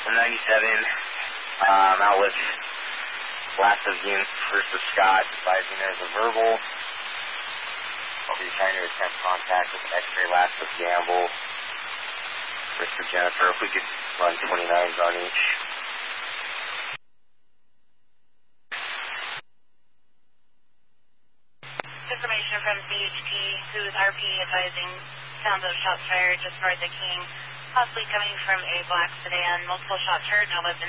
Outlet last of unit first of Scott, advising there's a verbal. I'll be trying to attempt contact with X-ray last of Gamble. First of Jennifer, if we could run 29s on each. Information from CHT, who's RP advising sounds of shots fired just north of King, possibly coming from a black sedan. Multiple shots heard, no weapon.